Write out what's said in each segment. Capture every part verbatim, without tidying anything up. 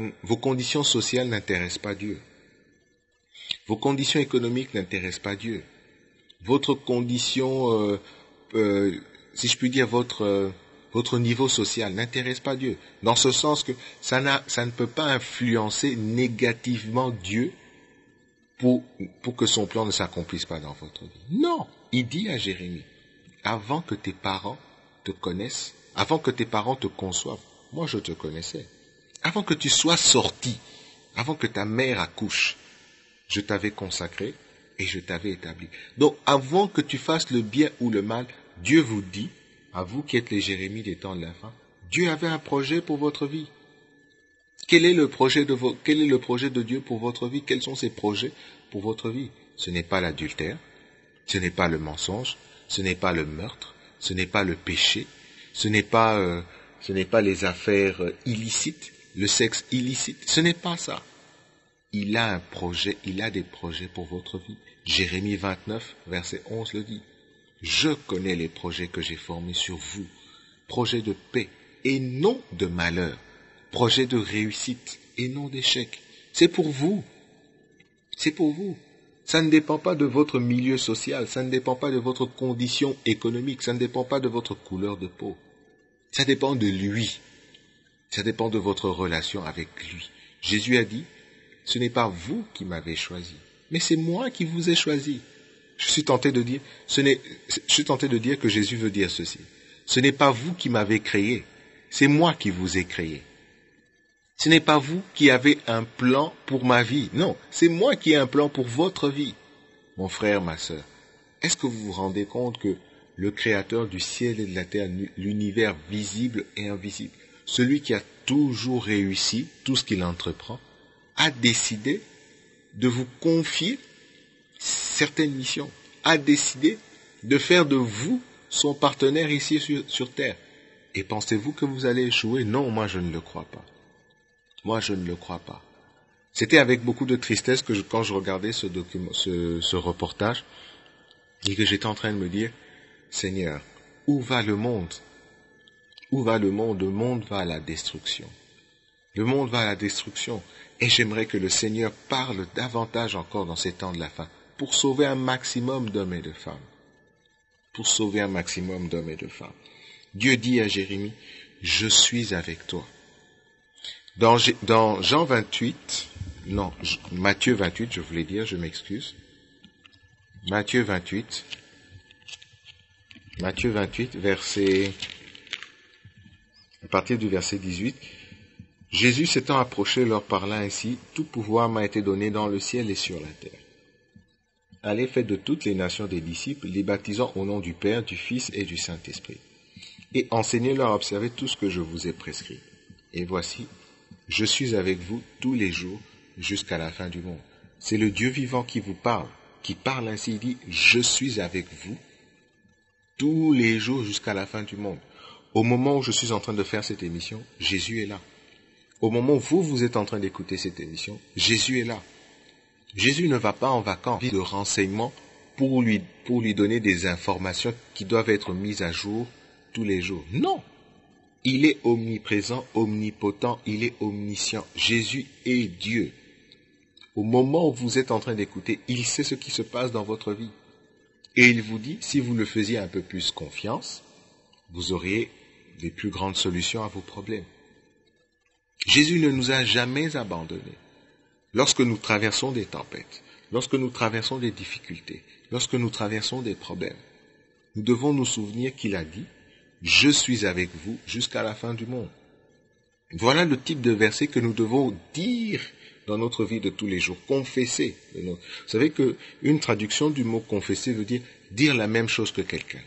vos conditions sociales n'intéressent pas Dieu. Vos conditions économiques n'intéressent pas Dieu. Votre condition, euh, euh, si je puis dire, votre euh, votre niveau social n'intéresse pas Dieu. Dans ce sens que ça, n'a, ça ne peut pas influencer négativement Dieu pour, pour que son plan ne s'accomplisse pas dans votre vie. Non, il dit à Jérémie, avant que tes parents te connaissent, avant que tes parents te conçoivent, moi je te connaissais. Avant que tu sois sorti, avant que ta mère accouche, je t'avais consacré et je t'avais établi. Donc, avant que tu fasses le bien ou le mal, Dieu vous dit, à vous qui êtes les Jérémies des temps de la fin, Dieu avait un projet pour votre vie. Quel est le projet de vo- quel est le projet de Dieu pour votre vie? Quels sont ses projets pour votre vie? Ce n'est pas l'adultère, ce n'est pas le mensonge, ce n'est pas le meurtre, ce n'est pas le péché, ce n'est pas, euh, ce n'est pas les affaires euh, illicites, le sexe illicite, ce n'est pas ça. Il a un projet, il a des projets pour votre vie. Jérémie vingt-neuf, verset onze le dit. Je connais les projets que j'ai formés sur vous, projets de paix et non de malheur, projets de réussite et non d'échec. C'est pour vous, c'est pour vous. Ça ne dépend pas de votre milieu social, ça ne dépend pas de votre condition économique, ça ne dépend pas de votre couleur de peau. Ça dépend de lui, ça dépend de votre relation avec lui. Jésus a dit, ce n'est pas vous qui m'avez choisi, mais c'est moi qui vous ai choisi. Je suis tenté de dire, ce n'est, je suis tenté de dire que Jésus veut dire ceci. Ce n'est pas vous qui m'avez créé, c'est moi qui vous ai créé. Ce n'est pas vous qui avez un plan pour ma vie. Non, c'est moi qui ai un plan pour votre vie. Mon frère, ma sœur, est-ce que vous vous rendez compte que le Créateur du ciel et de la terre, l'univers visible et invisible, celui qui a toujours réussi tout ce qu'il entreprend, a décidé de vous confier certaines missions, a décidé de faire de vous son partenaire ici sur, sur terre. Et pensez-vous que vous allez échouer? Non, moi je ne le crois pas. Moi je ne le crois pas. C'était avec beaucoup de tristesse que je, quand je regardais ce document, ce, ce reportage, et que j'étais en train de me dire, Seigneur, où va le monde? Où va le monde? Le monde va à la destruction. Le monde va à la destruction. Et j'aimerais que le Seigneur parle davantage encore dans ces temps de la fin, pour sauver un maximum d'hommes et de femmes. Pour sauver un maximum d'hommes et de femmes. Dieu dit à Jérémie, je suis avec toi. Dans, dans Jean vingt-huit, non, Matthieu vingt-huit, je voulais dire, je m'excuse. Matthieu vingt-huit, Matthieu vingt-huit, verset, à partir du verset dix-huit, Jésus s'étant approché leur parla ainsi, tout pouvoir m'a été donné dans le ciel et sur la terre. Allez, faites de toutes les nations des disciples, les baptisant au nom du Père, du Fils et du Saint-Esprit. Et enseignez-leur à observer tout ce que je vous ai prescrit. Et voici, je suis avec vous tous les jours jusqu'à la fin du monde. C'est le Dieu vivant qui vous parle, qui parle ainsi, il dit, je suis avec vous tous les jours jusqu'à la fin du monde. Au moment où je suis en train de faire cette émission, Jésus est là. Au moment où vous, vous êtes en train d'écouter cette émission, Jésus est là. Jésus ne va pas en vacances de renseignements pour lui, pour lui donner des informations qui doivent être mises à jour tous les jours. Non! Il est omniprésent, omnipotent, il est omniscient. Jésus est Dieu. Au moment où vous êtes en train d'écouter, il sait ce qui se passe dans votre vie. Et il vous dit, si vous le faisiez un peu plus confiance, vous auriez des plus grandes solutions à vos problèmes. Jésus ne nous a jamais abandonnés. Lorsque nous traversons des tempêtes, lorsque nous traversons des difficultés, lorsque nous traversons des problèmes, nous devons nous souvenir qu'il a dit, je suis avec vous jusqu'à la fin du monde. Voilà le type de verset que nous devons dire dans notre vie de tous les jours, confesser. Vous savez qu'une traduction du mot confesser veut dire dire la même chose que quelqu'un.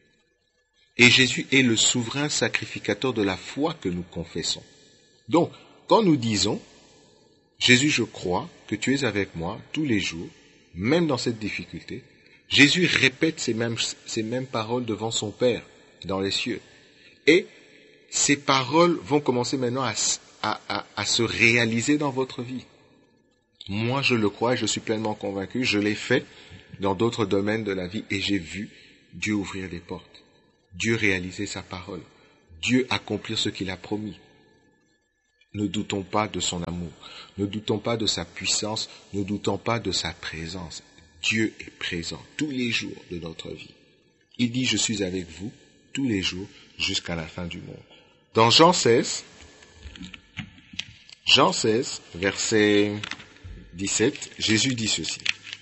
Et Jésus est le souverain sacrificateur de la foi que nous confessons. Donc, quand nous disons, Jésus, je crois que tu es avec moi tous les jours, même dans cette difficulté, Jésus répète ces mêmes, ces mêmes paroles devant son Père dans les cieux. Et ces paroles vont commencer maintenant à, à, à, à se réaliser dans votre vie. Moi, je le crois et je suis pleinement convaincu. Je l'ai fait dans d'autres domaines de la vie et j'ai vu Dieu ouvrir des portes. Dieu réaliser sa parole. Dieu accomplir ce qu'il a promis. Ne doutons pas de son amour, ne doutons pas de sa puissance, ne doutons pas de sa présence. Dieu est présent tous les jours de notre vie. Il dit, je suis avec vous tous les jours jusqu'à la fin du monde. Dans Jean seize, Jean seize, verset dix-sept, Jésus dit ceci.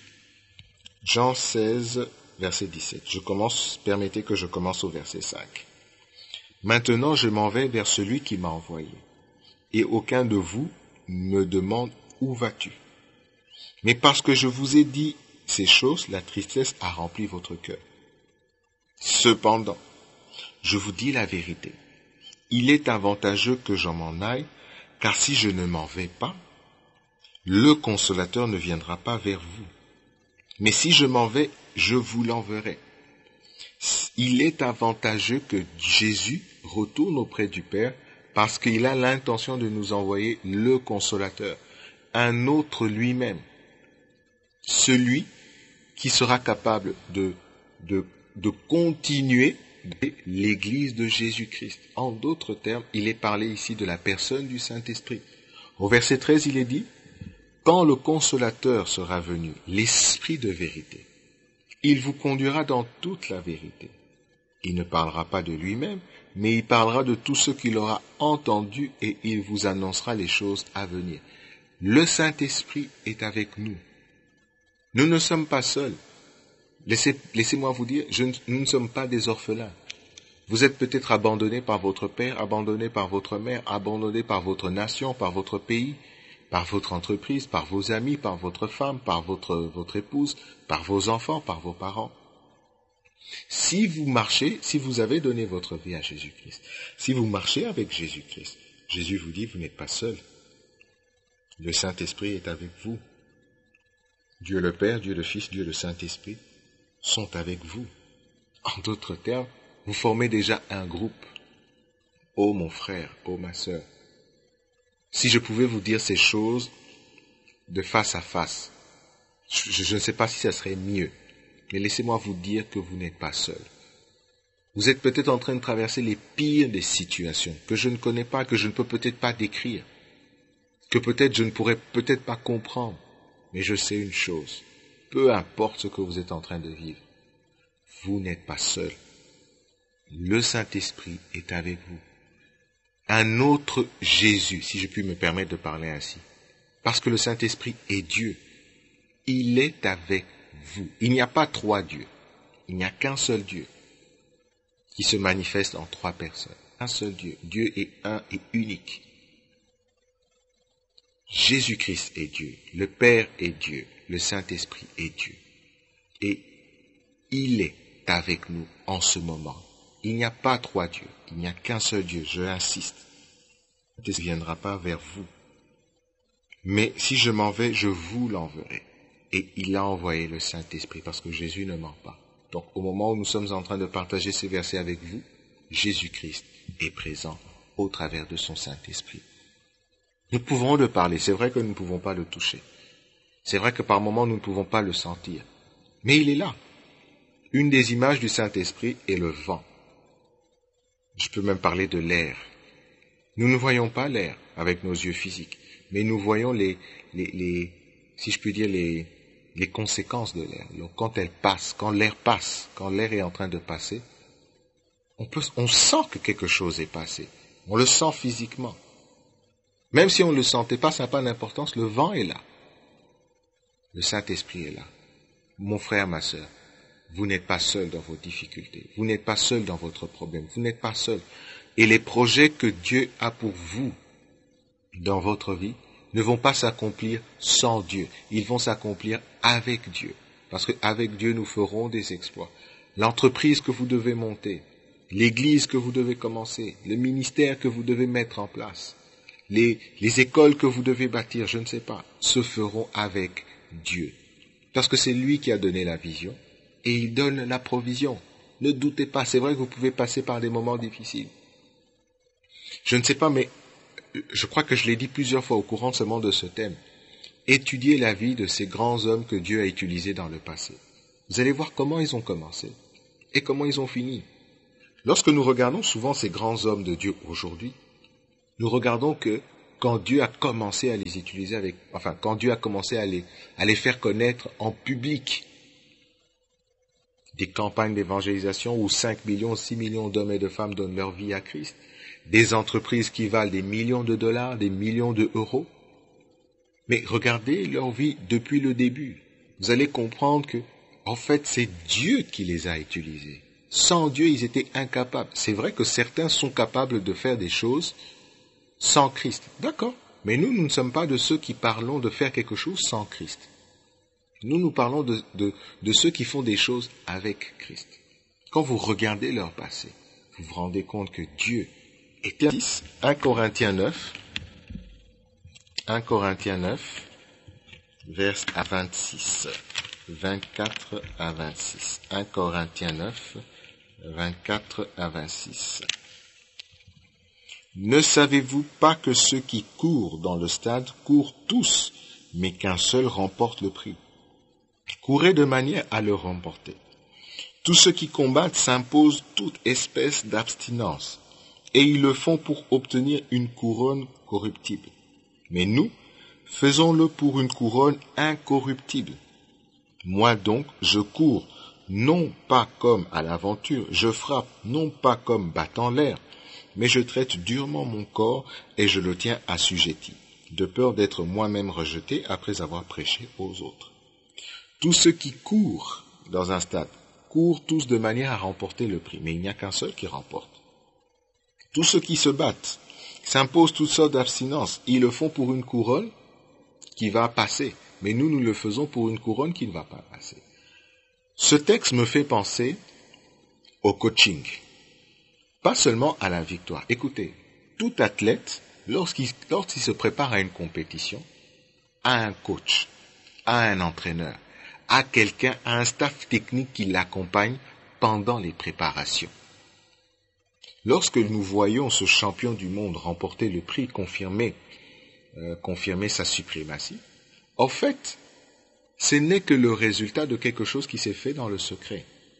Jean seize, verset dix-sept. Je commence, permettez que je commence au verset cinq. Maintenant, je m'en vais vers celui qui m'a envoyé, et aucun de vous me demande où vas-tu. Mais parce que je vous ai dit ces choses, la tristesse a rempli votre cœur. Cependant, je vous dis la vérité. Il est avantageux que j'en m'en aille, car si je ne m'en vais pas, le consolateur ne viendra pas vers vous. Mais si je m'en vais, je vous l'enverrai. Il est avantageux que Jésus retourne auprès du Père parce qu'il a l'intention de nous envoyer le consolateur, un autre lui-même, celui qui sera capable de, de, de continuer l'Église de Jésus-Christ. En d'autres termes, il est parlé ici de la personne du Saint-Esprit. Au verset treize, il est dit, « Quand le consolateur sera venu, l'Esprit de vérité, il vous conduira dans toute la vérité. Il ne parlera pas de lui-même, mais il parlera de tout ce qu'il aura entendu et il vous annoncera les choses à venir. » Le Saint-Esprit est avec nous. Nous ne sommes pas seuls. Laissez, laissez-moi vous dire, je, nous ne sommes pas des orphelins. Vous êtes peut-être abandonnés par votre père, abandonnés par votre mère, abandonnés par votre nation, par votre pays, par votre entreprise, par vos amis, par votre femme, par votre, votre épouse, par vos enfants, par vos parents. Si vous marchez, si vous avez donné votre vie à Jésus-Christ, si vous marchez avec Jésus-Christ, Jésus vous dit, vous n'êtes pas seul. Le Saint-Esprit est avec vous. Dieu le Père, Dieu le Fils, Dieu le Saint-Esprit sont avec vous. En d'autres termes, vous formez déjà un groupe. Oh mon frère, oh ma sœur, si je pouvais vous dire ces choses de face à face, je, je ne sais pas si ça serait mieux, mais laissez-moi vous dire que vous n'êtes pas seul. Vous êtes peut-être en train de traverser les pires des situations que je ne connais pas, que je ne peux peut-être pas décrire, que peut-être je ne pourrais peut-être pas comprendre, mais je sais une chose, peu importe ce que vous êtes en train de vivre, vous n'êtes pas seul. Le Saint-Esprit est avec vous. Un autre Jésus, si je puis me permettre de parler ainsi, parce que le Saint-Esprit est Dieu. Il est avec vous. Il n'y a pas trois dieux. Il n'y a qu'un seul Dieu qui se manifeste en trois personnes. Un seul Dieu. Dieu est un et unique. Jésus-Christ est Dieu. Le Père est Dieu. Le Saint-Esprit est Dieu. Et il est avec nous en ce moment. Il n'y a pas trois dieux. Il n'y a qu'un seul Dieu. Je insiste. Il ne viendra pas vers vous. Mais si je m'en vais, je vous l'enverrai. Et il a envoyé le Saint-Esprit parce que Jésus ne ment pas. Donc au moment où nous sommes en train de partager ces versets avec vous, Jésus-Christ est présent au travers de son Saint-Esprit. Nous pouvons le parler. C'est vrai que nous ne pouvons pas le toucher. C'est vrai que par moments nous ne pouvons pas le sentir. Mais il est là. Une des images du Saint-Esprit est le vent. Je peux même parler de l'air. Nous ne voyons pas l'air avec nos yeux physiques, mais nous voyons les, les, les si je puis dire, les, les conséquences de l'air. Donc, quand elle passe, quand l'air passe, quand l'air est en train de passer, on peut, on sent que quelque chose est passé. On le sent physiquement. Même si on ne le sentait pas, ça n'a pas d'importance, le vent est là. Le Saint-Esprit est là. Mon frère, ma sœur, vous n'êtes pas seul dans vos difficultés. Vous n'êtes pas seul dans votre problème. Vous n'êtes pas seul. Et les projets que Dieu a pour vous dans votre vie ne vont pas s'accomplir sans Dieu. Ils vont s'accomplir avec Dieu. Parce qu'avec Dieu, nous ferons des exploits. L'entreprise que vous devez monter, l'église que vous devez commencer, le ministère que vous devez mettre en place, les, les écoles que vous devez bâtir, je ne sais pas, se feront avec Dieu. Parce que c'est lui qui a donné la vision et il donne la provision. Ne doutez pas, c'est vrai que vous pouvez passer par des moments difficiles. Je ne sais pas, mais je crois que je l'ai dit plusieurs fois au courant seulement de ce thème. Étudiez la vie de ces grands hommes que Dieu a utilisés dans le passé. Vous allez voir comment ils ont commencé et comment ils ont fini. Lorsque nous regardons souvent ces grands hommes de Dieu aujourd'hui, nous regardons que quand Dieu a commencé à les utiliser avec, enfin, quand Dieu a commencé à les, à les faire connaître en public. Des campagnes d'évangélisation où cinq millions, six millions d'hommes et de femmes donnent leur vie à Christ. Des entreprises qui valent des millions de dollars, des millions d'euros. Mais regardez leur vie depuis le début. Vous allez comprendre que, en fait, c'est Dieu qui les a utilisés. Sans Dieu, ils étaient incapables. C'est vrai que certains sont capables de faire des choses sans Christ. D'accord. Mais nous, nous ne sommes pas de ceux qui parlons de faire quelque chose sans Christ. Nous, nous parlons de, de, de ceux qui font des choses avec Christ. Quand vous regardez leur passé, vous vous rendez compte que Dieu était... un Corinthiens neuf, un Corinthiens neuf, vers à vingt-six, vingt-quatre à vingt-six. un Corinthiens neuf, vingt-quatre à vingt-six. Ne savez-vous pas que ceux qui courent dans le stade courent tous, mais qu'un seul remporte le prix? Courez de manière à le remporter. Tous ceux qui combattent s'imposent toute espèce d'abstinence, et ils le font pour obtenir une couronne corruptible. Mais nous, faisons-le pour une couronne incorruptible. Moi donc, je cours, non pas comme à l'aventure, je frappe, non pas comme battant l'air, mais je traite durement mon corps et je le tiens assujetti, de peur d'être moi-même rejeté après avoir prêché aux autres. Tous ceux qui courent dans un stade courent tous de manière à remporter le prix, mais il n'y a qu'un seul qui remporte. Tous ceux qui se battent s'imposent toutes sortes d'abstinences. Ils le font pour une couronne qui va passer, mais nous, nous le faisons pour une couronne qui ne va pas passer. Ce texte me fait penser au coaching, pas seulement à la victoire. Écoutez, tout athlète, lorsqu'il, lorsqu'il se prépare à une compétition, a un coach, a un entraîneur, a quelqu'un, a un staff technique qui l'accompagne pendant les préparations. Lorsque nous voyons ce champion du monde remporter le prix, confirmer, euh, confirmer sa suprématie, en fait, ce n'est que le résultat de quelque chose qui s'est fait dans le secret.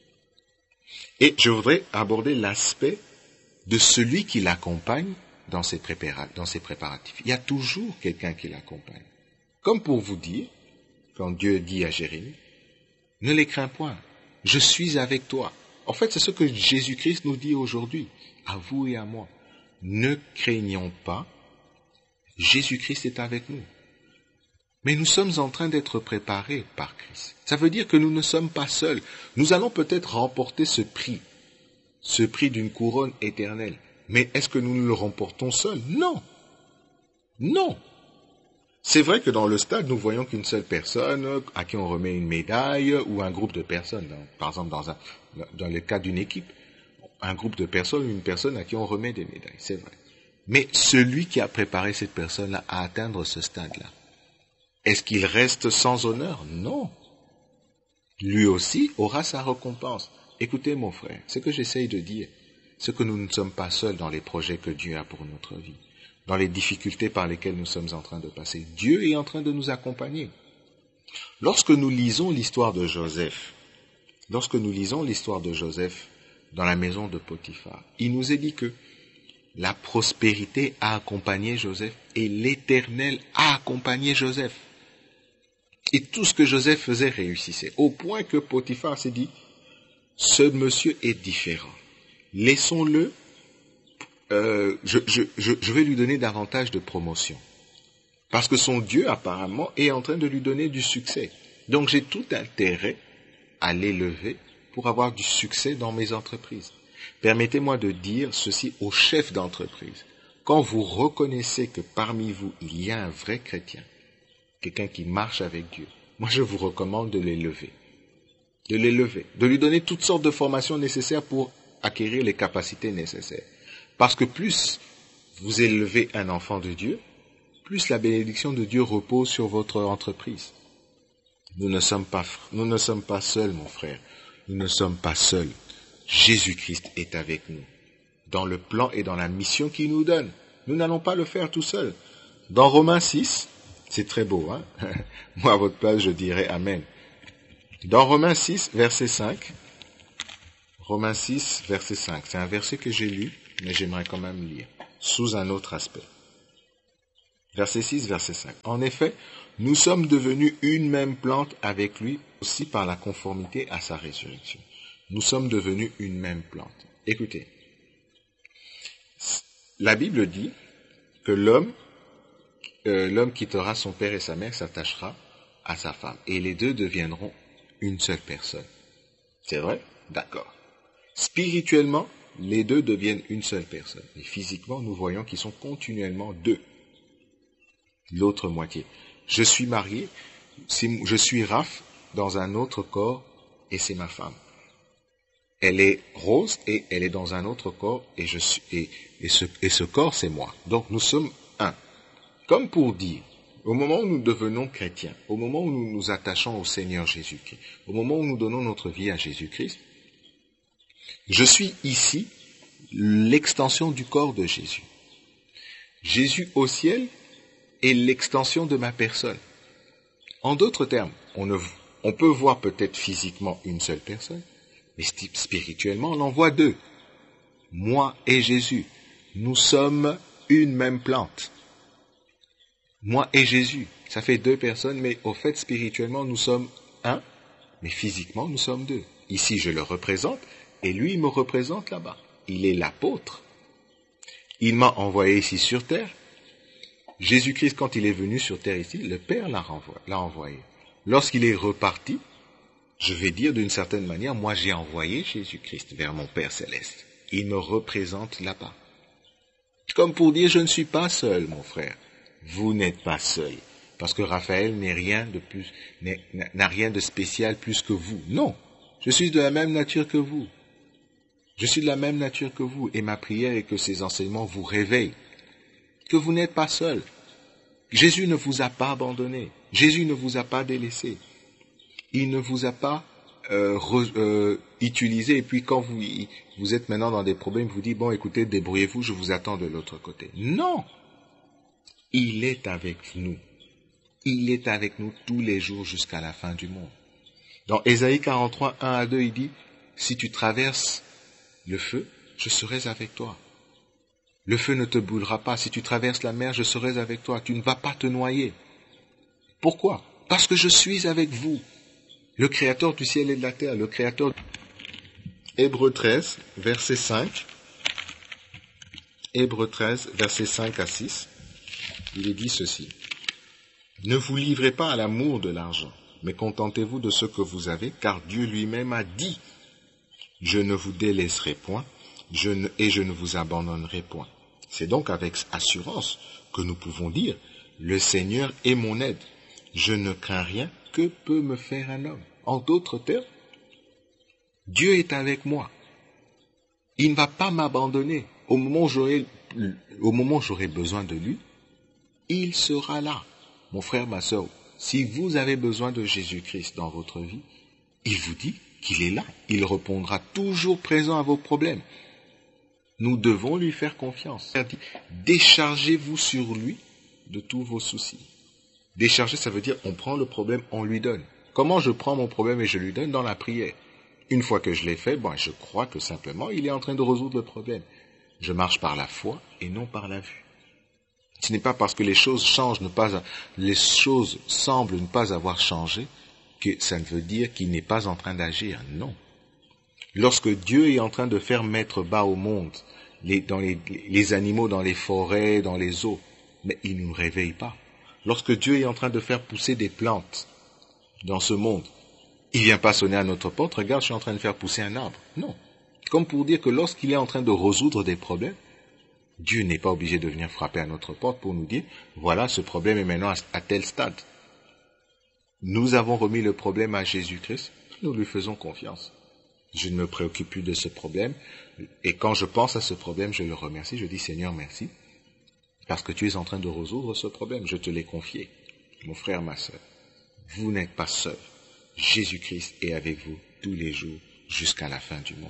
Et je voudrais aborder l'aspect de celui qui l'accompagne dans ses, prépara- dans ses préparatifs. Il y a toujours quelqu'un qui l'accompagne. Comme pour vous dire, quand Dieu dit à Jérémie, « Ne les crains point, je suis avec toi. » En fait, c'est ce que Jésus-Christ nous dit aujourd'hui, à vous et à moi. Ne craignons pas, Jésus-Christ est avec nous. Mais nous sommes en train d'être préparés par Christ. Ça veut dire que nous ne sommes pas seuls. Nous allons peut-être remporter ce prix, ce prix d'une couronne éternelle. Mais est-ce que nous le remportons seuls? Non. Non. C'est vrai que dans le stade, nous voyons qu'une seule personne à qui on remet une médaille ou un groupe de personnes, par exemple dans, un, dans le cas d'une équipe, un groupe de personnes ou une personne à qui on remet des médailles, c'est vrai. Mais celui qui a préparé cette personne-là à atteindre ce stade-là, est-ce qu'il reste sans honneur? Non. Lui aussi aura sa récompense. Écoutez mon frère, ce que j'essaye de dire, c'est que nous ne sommes pas seuls dans les projets que Dieu a pour notre vie, dans les difficultés par lesquelles nous sommes en train de passer. Dieu est en train de nous accompagner. Lorsque nous lisons l'histoire de Joseph, lorsque nous lisons l'histoire de Joseph dans la maison de Potiphar, il nous est dit que la prospérité a accompagné Joseph et l'Éternel a accompagné Joseph. Et tout ce que Joseph faisait réussissait, au point que Potiphar s'est dit, ce monsieur est différent. Laissons-le, euh, je, je, je, je vais lui donner davantage de promotion. Parce que son Dieu, apparemment, est en train de lui donner du succès. Donc j'ai tout intérêt à l'élever pour avoir du succès dans mes entreprises. Permettez-moi de dire ceci aux chefs d'entreprise. Quand vous reconnaissez que parmi vous, il y a un vrai chrétien, quelqu'un qui marche avec Dieu, moi je vous recommande de l'élever. De l'élever, de lui donner toutes sortes de formations nécessaires pour acquérir les capacités nécessaires. Parce que plus vous élevez un enfant de Dieu, plus la bénédiction de Dieu repose sur votre entreprise. Nous ne sommes pas, nous ne sommes pas seuls, mon frère. Nous ne sommes pas seuls. Jésus-Christ est avec nous, dans le plan et dans la mission qu'il nous donne. Nous n'allons pas le faire tout seuls. Dans Romains six, c'est très beau, hein? Moi, à votre place, je dirais Amen. Dans Romains six, verset cinq, Romains six, verset cinq, c'est un verset que j'ai lu, mais j'aimerais quand même lire, sous un autre aspect. Verset six, verset cinq. En effet, nous sommes devenus une même plante avec lui aussi par la conformité à sa résurrection. Nous sommes devenus une même plante. Écoutez, la Bible dit que l'homme, euh, l'homme quittera son père et sa mère, s'attachera à sa femme. Et les deux deviendront une seule personne. C'est vrai? D'accord. Spirituellement, les deux deviennent une seule personne. Mais physiquement, nous voyons qu'ils sont continuellement deux. L'autre moitié. Je suis marié, je suis Raph dans un autre corps et c'est ma femme. Elle est Rose et elle est dans un autre corps et, je suis, et, et, ce, et ce corps c'est moi. Donc nous sommes un. Comme pour dire, au moment où nous devenons chrétiens, au moment où nous nous attachons au Seigneur Jésus-Christ, au moment où nous donnons notre vie à Jésus-Christ, je suis ici l'extension du corps de Jésus. Jésus au ciel est l'extension de ma personne. En d'autres termes, on, ne, on peut voir peut-être physiquement une seule personne, mais spirituellement, on en voit deux. Moi et Jésus, nous sommes une même plante. Moi et Jésus, ça fait deux personnes, mais au fait, spirituellement, nous sommes un, mais physiquement, nous sommes deux. Ici, je le représente, et lui, il me représente là-bas. Il est l'apôtre. Il m'a envoyé ici sur terre. Jésus-Christ, quand il est venu sur terre ici, le Père l'a, renvoyé, l'a envoyé. Lorsqu'il est reparti, je vais dire d'une certaine manière, moi j'ai envoyé Jésus-Christ vers mon Père céleste. Il me représente là-bas. Comme pour dire, je ne suis pas seul, mon frère. Vous n'êtes pas seul. Parce que Raphaël n'est rien de plus, n'est, n'a rien de spécial plus que vous. Non. Je suis de la même nature que vous. Je suis de la même nature que vous. Et ma prière est que ces enseignements vous réveillent. Que vous n'êtes pas seul. Jésus ne vous a pas abandonné. Jésus ne vous a pas délaissé. Il ne vous a pas euh, re, euh, utilisé et puis quand vous, vous êtes maintenant dans des problèmes, vous dites, bon écoutez, débrouillez-vous, je vous attends de l'autre côté. Non! Il est avec nous. Il est avec nous tous les jours jusqu'à la fin du monde. Dans Ésaïe quarante-trois, un à deux, il dit, si tu traverses le feu, je serai avec toi. Le feu ne te brûlera pas. Si tu traverses la mer, je serai avec toi. Tu ne vas pas te noyer. Pourquoi? Parce que je suis avec vous. Le Créateur du ciel et de la terre, le Créateur... Hébreux treize, verset cinq. Hébreux treize, verset cinq à six. Il est dit ceci. Ne vous livrez pas à l'amour de l'argent, mais contentez-vous de ce que vous avez, car Dieu lui-même a dit, je ne vous délaisserai point, je ne, et je ne vous abandonnerai point. C'est donc avec assurance que nous pouvons dire, le Seigneur est mon aide. Je ne crains rien, que peut me faire un homme? En d'autres termes, Dieu est avec moi. Il ne va pas m'abandonner. Au moment où j'aurai, au moment où j'aurai besoin de lui, il sera là. Mon frère, ma sœur, si vous avez besoin de Jésus-Christ dans votre vie, il vous dit qu'il est là. Il répondra toujours présent à vos problèmes. Nous devons lui faire confiance. Déchargez-vous sur lui de tous vos soucis. Décharger, ça veut dire on prend le problème, on lui donne. Comment je prends mon problème et je lui donne? Dans la prière. Une fois que je l'ai fait, bon, je crois que simplement il est en train de résoudre le problème. Je marche par la foi et non par la vue. Ce n'est pas parce que les choses changent, ne pas, les choses semblent ne pas avoir changé, que ça ne veut dire qu'il n'est pas en train d'agir. Non. Lorsque Dieu est en train de faire mettre bas au monde les, dans les, les animaux dans les forêts, dans les eaux, mais il ne nous réveille pas. Lorsque Dieu est en train de faire pousser des plantes dans ce monde, il ne vient pas sonner à notre porte, regarde, je suis en train de faire pousser un arbre. Non. Comme pour dire que lorsqu'il est en train de résoudre des problèmes, Dieu n'est pas obligé de venir frapper à notre porte pour nous dire, voilà, ce problème est maintenant à tel stade. Nous avons remis le problème à Jésus-Christ, nous lui faisons confiance. Je ne me préoccupe plus de ce problème, et quand je pense à ce problème, je le remercie, je dis, Seigneur, merci, parce que tu es en train de résoudre ce problème, je te l'ai confié. Mon frère, ma sœur, vous n'êtes pas seul. Jésus-Christ est avec vous tous les jours jusqu'à la fin du monde.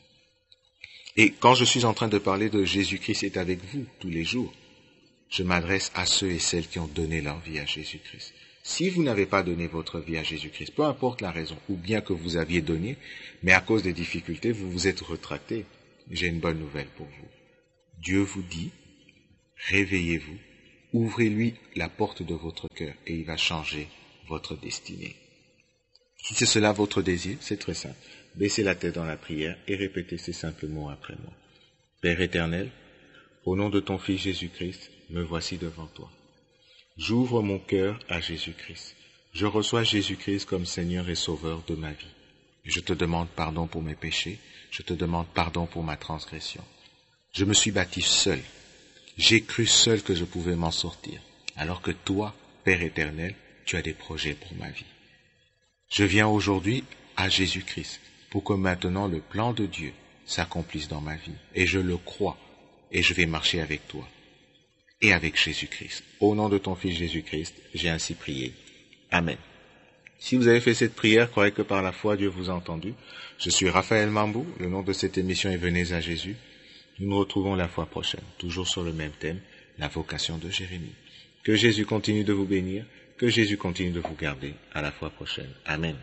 Et quand je suis en train de parler de Jésus-Christ est avec vous tous les jours, je m'adresse à ceux et celles qui ont donné leur vie à Jésus-Christ. Si vous n'avez pas donné votre vie à Jésus-Christ, peu importe la raison, ou bien que vous aviez donné, mais à cause des difficultés, vous vous êtes retracté, j'ai une bonne nouvelle pour vous. Dieu vous dit, réveillez-vous, ouvrez-lui la porte de votre cœur et il va changer votre destinée. Si c'est cela votre désir, c'est très simple. Baissez la tête dans la prière et répétez ces simples mots après moi. Père éternel, au nom de ton Fils Jésus-Christ, me voici devant toi. J'ouvre mon cœur à Jésus-Christ. Je reçois Jésus-Christ comme Seigneur et Sauveur de ma vie. Je te demande pardon pour mes péchés. Je te demande pardon pour ma transgression. Je me suis bâti seul. J'ai cru seul que je pouvais m'en sortir, alors que toi, Père éternel, tu as des projets pour ma vie. Je viens aujourd'hui à Jésus-Christ pour que maintenant le plan de Dieu s'accomplisse dans ma vie. Et je le crois, et je vais marcher avec toi et avec Jésus-Christ. Au nom de ton Fils Jésus-Christ, j'ai ainsi prié. Amen. Si vous avez fait cette prière, croyez que par la foi, Dieu vous a entendu. Je suis Raphaël Mambou, le nom de cette émission est Venez à Jésus. Nous nous retrouvons la fois prochaine, toujours sur le même thème, la vocation de Jérémie. Que Jésus continue de vous bénir, que Jésus continue de vous garder. À la fois prochaine. Amen.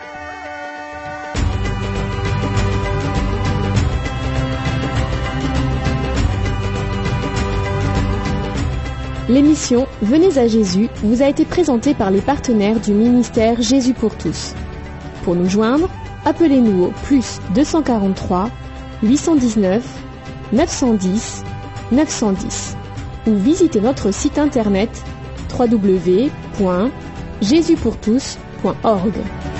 L'émission Venez à Jésus vous a été présentée par les partenaires du ministère Jésus pour tous. Pour nous joindre, appelez-nous au plus deux cent quarante-trois, huit cent dix-neuf, neuf cent dix, neuf cent dix ou visitez notre site internet w w w point jésus pour tous point org.